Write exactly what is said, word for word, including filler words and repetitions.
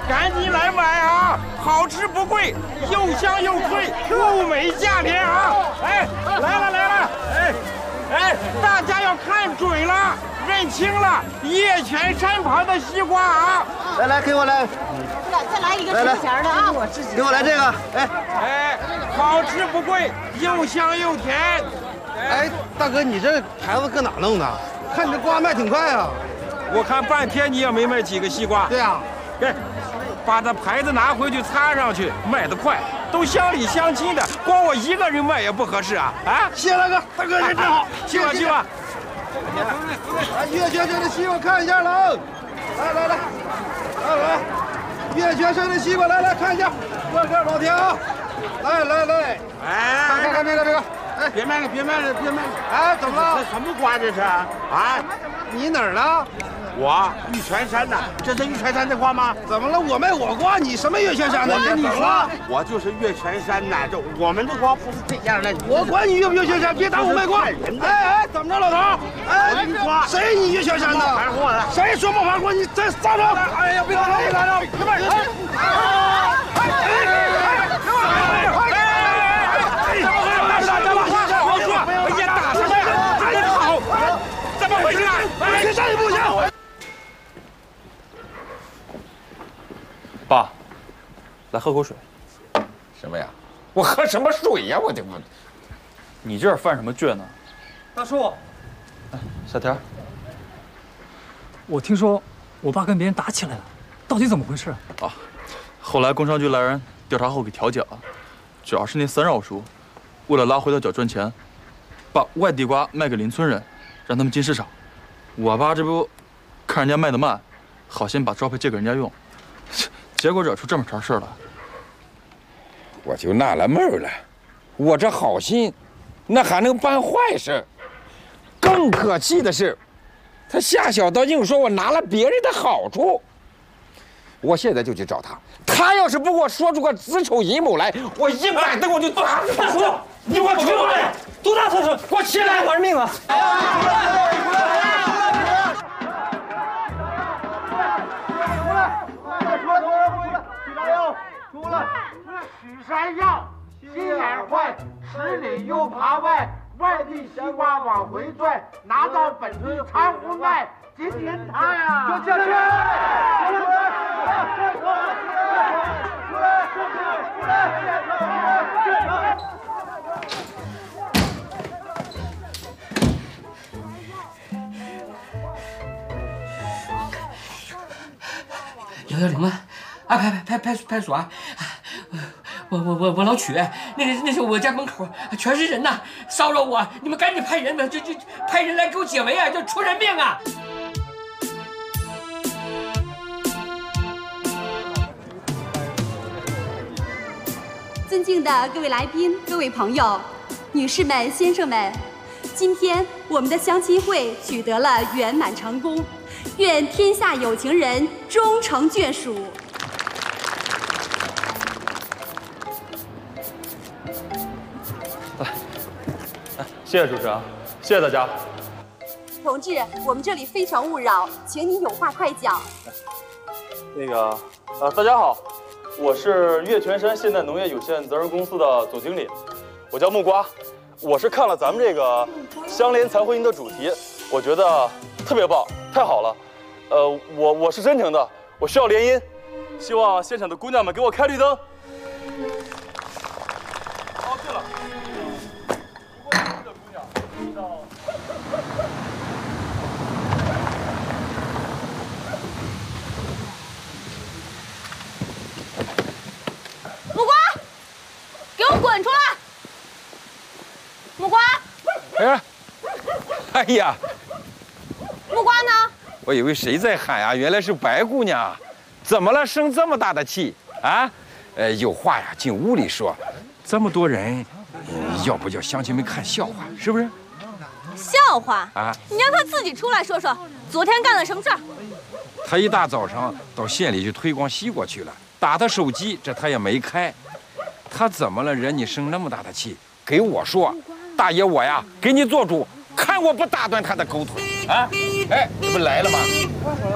赶紧来买啊！好吃不贵，又香又脆，物美价廉啊！哎，来了来了！哎哎，大家要看准了，认清了叶泉山牌的西瓜啊！ 来来，给我来， 再来一个省钱的啊！ 给我来这个，哎哎，好吃不贵，又香又甜。 哎，大哥，你这牌子搁哪弄的？看你这瓜卖挺快啊！ 我看半天你也没卖几个西瓜。 对呀， 哎，把这牌子拿回去擦上去，卖得快，都乡里乡亲的，光我一个人卖也不合适啊！啊， 谢大哥，大哥人真好， 去吧去吧。 来，岳泉山的西瓜看一下了啊！来来来，来来，岳泉山的西瓜，来来看一下，个个好甜啊！来来来， 哎， 看看看这个这个， 哎，别卖了别卖了别卖了！ 哎，怎么了？ 这什么瓜这是？啊？ 你哪儿的？ 我玉泉山的，这是玉泉山的瓜吗？ 怎么了？我卖我瓜，你什么岳泉山的？ 我跟你说， 说，我就是岳泉山的，这我们的瓜不是这样的。 我管你岳不岳泉山，别打我卖瓜！哎哎，怎么着，老头？哎， 我跟你说， 谁你岳泉山的？ 反货的， 谁说冒牌货？你再撒手！哎呀，别打了，别打了！别卖！哎爸，来喝口水。 什么呀？我喝什么水呀？我的我， 你这是犯什么倔呢？ 大叔， 哎，小田， 我听说我爸跟别人打起来了，到底怎么回事？ 啊，后来工商局来人调查后给调解了，主要是那三绕叔，为了拉回头角赚钱，把外地瓜卖给邻村人，让他们进市场。我爸这不看人家卖得慢，好心把招牌借给人家用。结果惹出这么茬事来， 我就纳了闷了，我这好心，那还能办坏事？更可气的是，他下小道硬说我拿了别人的好处。我现在就去找他，他要是不给我说出个子丑寅卯来，我一百灯我就打死他！说你给我出来！ 多大岁数？ 给我起来！ 玩命啊！ 出来！许山药，心眼坏，十里又爬外，外地西瓜往回拽，拿到本地掺和卖，今天他呀，就下去！出来！出来！出来！ 幺幺零啊！啊，派派派派派出所啊！我我我我老曲，那个那是我家门口全是人呐，骚扰我，你们赶紧派人吧，就就派人来给我解围啊，就出人命啊！ 尊敬的各位来宾、各位朋友、女士们、先生们，今天我们的相亲会取得了圆满成功，愿天下有情人终成眷属。 谢谢主持人，谢谢大家。 同志，我们这里非诚勿扰，请你有话快讲。 那个，呃，大家好，我是岳泉山现代农业有限责任公司的总经理，我叫木瓜。我是看了咱们这个相连财婚姻的主题，我觉得特别棒，太好了。呃，我我是真诚的，我需要联姻，希望现场的姑娘们给我开绿灯。哦，对了。 木瓜，给我滚出来！木瓜， 哎，哎呀， 木瓜呢？ 我以为谁在喊呀，原来是白姑娘。怎么了？生这么大的气啊？呃，有话呀，进屋里说。这么多人，要不叫乡亲们看笑话，是不是？ 笑话啊！ 你让他自己出来说说，昨天干了什么事儿？ 他一大早上到县里去推广西瓜去了，打他手机，这他也没开。他怎么了？惹你生那么大的气？给我说，大爷我呀，给你做主，看我不打断他的狗腿啊！哎，这不来了吗？